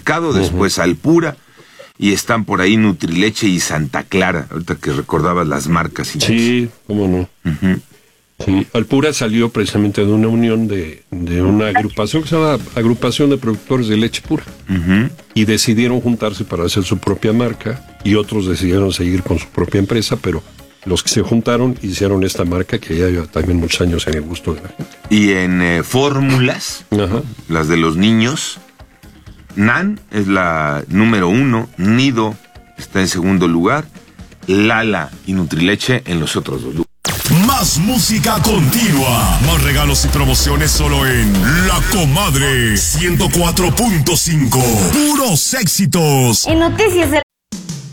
supermercado, después Alpura, y están por ahí Nutrileche y Santa Clara, ahorita que recordabas las marcas. Sí, cómo no. Sí, Alpura salió precisamente de una unión de una agrupación que se llama Agrupación de Productores de Leche Pura. Y decidieron juntarse para hacer su propia marca, y otros decidieron seguir con su propia empresa, pero los que se juntaron hicieron esta marca que ya lleva también muchos años en el gusto de la gente. Y en fórmulas, las de los niños, Nan es la número 1, Nido está en segundo lugar, Lala y Nutrileche en los otros 2 lugares. Más música continua, más regalos y promociones solo en La Comadre 104.5. Puros éxitos. En Noticias de